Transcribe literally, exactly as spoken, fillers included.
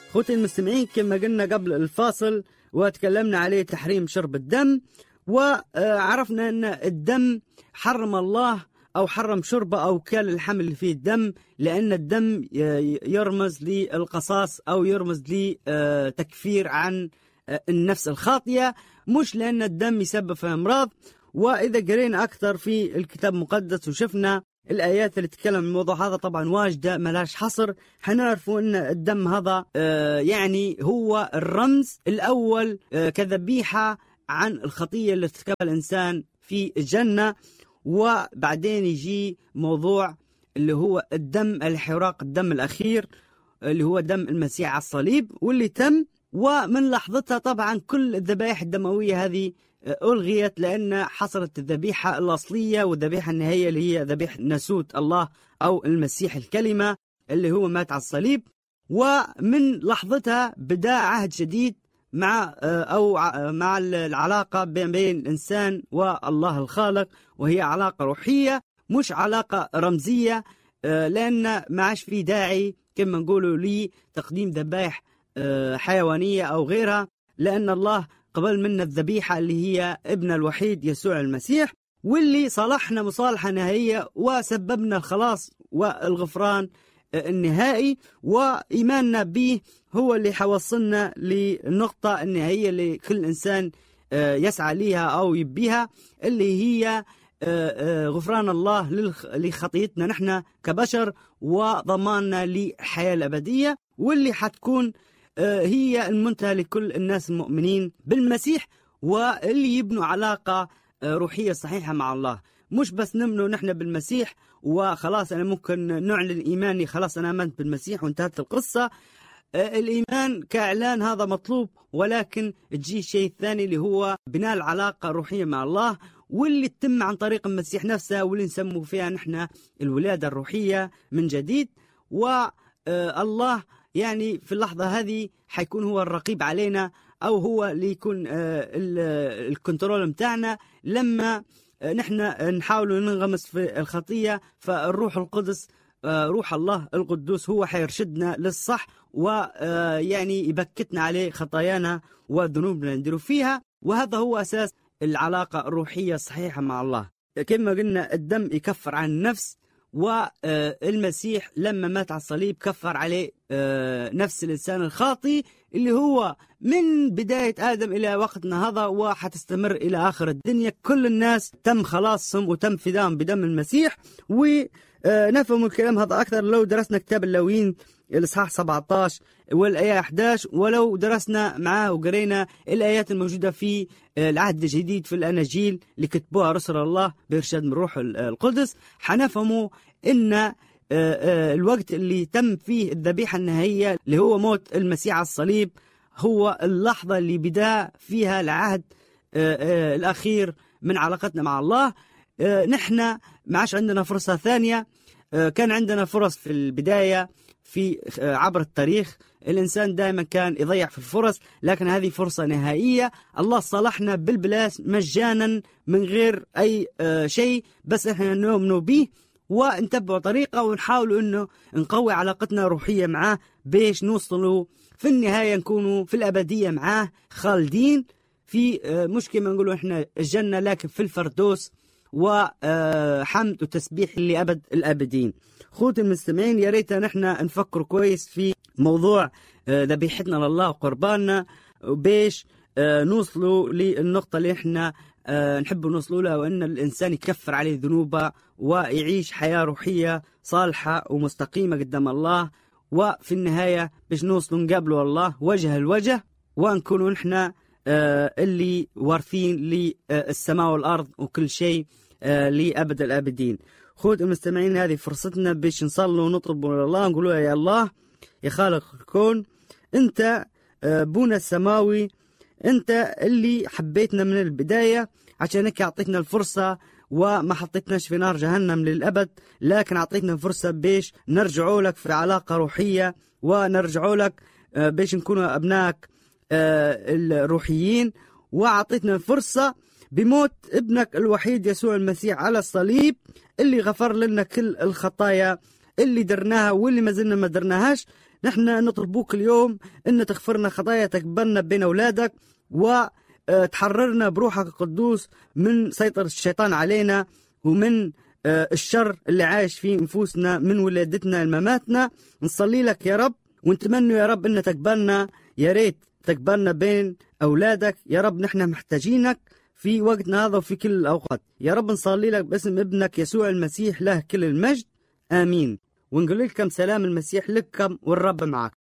خوتي المستمعين، كما قلنا قبل الفاصل وتكلمنا عليه تحريم شرب الدم، وعرفنا أن الدم حرم الله أو حرم شربه أو كل الحمل اللي فيه الدم، لأن الدم يرمز للقصاص أو يرمز لتكفير عن النفس الخاطئة، مش لأن الدم يسبب في أمراض. وإذا قرينا أكثر في الكتاب المقدس وشفنا الآيات اللي تتكلم عن الموضوع هذا طبعا واجدة ملاش حصر، حنعرفوا أن الدم هذا يعني هو الرمز الأول كذبيحة عن الخطية اللي ارتكبها الإنسان في الجنة. وبعدين يجي موضوع اللي هو الدم، الحراق الدم الأخير اللي هو دم المسيح على الصليب واللي تم. ومن لحظتها طبعا كل الذبائح الدموية هذه ألغيت، لأن حصلت الذبيحة الأصلية والذبيحة النهائية اللي هي ذبيحة ناسوت الله أو المسيح الكلمة اللي هو مات على الصليب. ومن لحظتها بدأ عهد جديد مع أو مع العلاقة بين الإنسان والله الخالق، وهي علاقة روحية مش علاقة رمزية، لأن ما عادش في داعي كما نقولوا لي تقديم ذبائح حيوانية أو غيرها، لأن الله قبل منا الذبيحة اللي هي ابن الوحيد يسوع المسيح، واللي صالحنا مصالحة نهائية وسببنا الخلاص والغفران النهائي. وإيماننا به هو اللي حوصلنا للنقطة النهائية اللي كل إنسان يسعى ليها أو يبيها، اللي هي غفران الله لخطيتنا نحن كبشر وضماننا للحياة الأبدية، واللي حتكون هي المنتهى لكل الناس المؤمنين بالمسيح، واللي يبنوا علاقة روحية صحيحة مع الله. مش بس نمنوا نحن بالمسيح وخلاص أنا ممكن نعلن إيماني خلاص أنا آمنت بالمسيح وانتهت القصة. الإيمان كإعلان هذا مطلوب، ولكن تجي الشيء الثاني اللي هو بناء العلاقة الروحية مع الله، واللي تتم عن طريق المسيح نفسه، واللي نسمو فيها نحن الولادة الروحية من جديد. والله يعني في اللحظة هذه حيكون هو الرقيب علينا، أو هو اللي يكون الكنترول متاعنا لما نحن نحاول ننغمس في الخطية. فالروح القدس روح الله القدوس هو حيرشدنا للصح، ويعني يبكتنا عليه خطايانا وذنوبنا نديروا فيها. وهذا هو أساس العلاقة الروحية الصحيحة مع الله. كما قلنا الدم يكفر عن النفس، والمسيح لما مات على الصليب كفر عليه نفس الإنسان الخاطي اللي هو من بداية آدم إلى وقتنا هذا وحتستمر إلى آخر الدنيا. كل الناس تم خلاصهم وتم فداهم بدم المسيح. ونفهم الكلام هذا أكثر لو درسنا كتاب اللاويين الإصحاح سبعة عشر والآية أحد عشر، ولو درسنا معاه وقرينا الآيات الموجودة في العهد الجديد في الأناجيل اللي كتبوها رسل الله بإرشاد من روح القدس، حنفهموا إن الوقت اللي تم فيه الذبيحة النهائية اللي هو موت المسيح على الصليب هو اللحظة اللي بدأ فيها العهد الأخير من علاقتنا مع الله. نحن ما عادش عندنا فرصة ثانية. كان عندنا فرص في البداية في عبر التاريخ، الإنسان دائما كان يضيع في الفرص، لكن هذه فرصة نهائية. الله صالحنا بالبلاش مجانا من غير أي شيء، بس إحنا نؤمن به ونتبع طريقة ونحاول إنه نقوي علاقتنا الروحية معاه بيش نوصلوا في النهاية نكونوا في الأبدية معاه خالدين في مش كما نقولوا إحنا الجنة، لكن في الفردوس وحمد وتسبيح لأبد الأبدين. خوتي المستمعين، يا ريت نحن نفكر كويس في موضوع ذبيحتنا لله وقرباننا بيش نوصلوا للنقطة اللي احنا نحب نوصلوا لها، وأن الإنسان يكفر عليه ذنوبه ويعيش حياة روحية صالحة ومستقيمة قدام الله. وفي النهاية باش نوصلوا نقابلوا الله وجه الوجه، ونكونوا نحن اللي وارثين للسماء والأرض وكل شيء لأبد الأبدين. خوت المستمعين، هذه فرصتنا باش نصلوا ونطلبوا لله، نقولوا يا الله يا خالق الكون، أنت بونا السماوي، أنت اللي حبيتنا من البداية عشانك أعطيتنا الفرصة وما حطيتناش في نار جهنم للأبد، لكن أعطيتنا فرصة باش نرجعوا لك في علاقة روحية ونرجعوا لك باش نكونوا أبنائك الروحيين. وأعطيتنا فرصة بموت ابنك الوحيد يسوع المسيح على الصليب اللي غفر لنا كل الخطايا اللي درناها واللي ما زلنا ما درناهاش. نحن نطلبوك اليوم أن تغفرنا خطايا، تقبلنا بين أولادك، وتحررنا بروحك القدوس من سيطرة الشيطان علينا ومن الشر اللي عايش في نفوسنا من ولادتنا لمماتنا. نصلي لك يا رب ونتمنى يا رب أن تقبلنا، يا ريت تقبلنا بين أولادك يا رب. نحن محتاجينك في وقتنا هذا وفي كل الأوقات يا رب. نصلي لك باسم ابنك يسوع المسيح له كل المجد، آمين. ونقول لكم سلام المسيح لكم والرب معك.